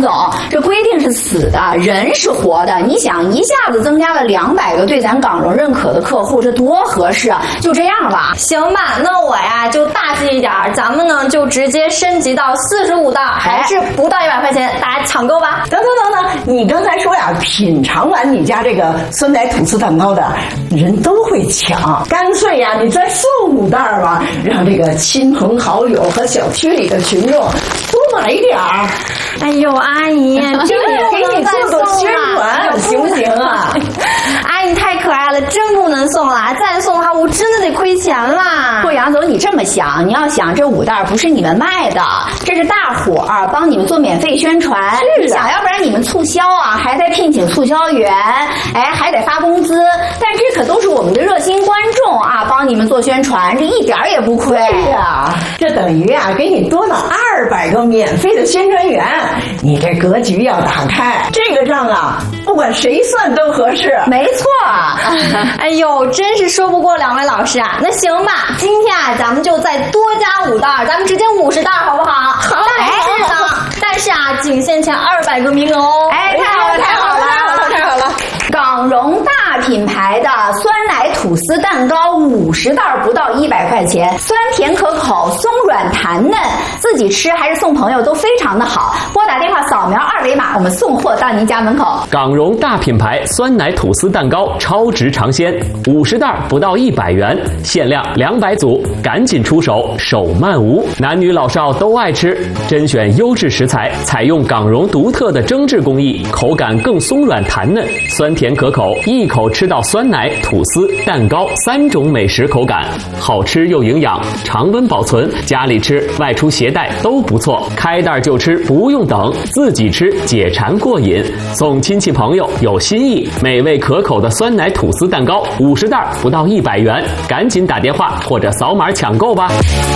总，这规定是死的，人是活的。你想一下子增加了200个对咱港荣认可的客户，这多合适啊！就这样吧。 行吧，那我呀就大气一点，咱们呢就直接升级到45袋，还是不到100块钱，大家抢购吧。 等，你刚才说呀，品尝完你家这个酸奶吐司蛋糕的人都会抢，干脆呀，你再送5袋吧，让这个亲朋好友和小区里的群众多买一点儿。 哎呦，阿姨，这给你做个宣传，行不行啊？ 阿姨太可爱了，真不能送了，再送的话我真的得亏钱啦。 不，杨总，你这么想，你要想这5袋不是你们卖的，这是大伙儿帮你们做免费宣传。你想，要不然你们促销啊，还得聘请促销员，还得发工资，但这可都是我们的热心观众啊，帮你们做宣传，这一点也不亏。 对呀，这等于啊给你多了200个免费的宣传员，你这格局要打开，这个账啊，不管谁算都合适。 没错。 哎呦，真是说不过2位老师啊。那行吧，今天啊咱们就再多加5袋，咱们直接50袋好不好？好，但是啊仅限前200个名额哦。 太好了！港荣大品牌的酸奶吐司蛋糕50袋不到100块钱，酸甜可口，松软弹嫩，自己吃还是送朋友都非常的好。拨打电话扫描2维码，我们送货到您家门口。 港荣大品牌酸奶吐司蛋糕超值尝鲜，50袋不到100元，限量200组，赶紧出手，手慢无。男女老少都爱吃，甄选优质食材，采用港荣独特的蒸制工艺，口感更松软弹嫩，酸甜可口，一口吃到酸奶、吐司、蛋糕3种美食口感，好吃又营养，常温保存，家里吃、外出携带都不错。开袋就吃，不用等，自己吃解馋过瘾，送亲戚朋友有新意。美味可口的酸奶吐司蛋糕50袋不到100元，赶紧打电话或者扫码抢购吧。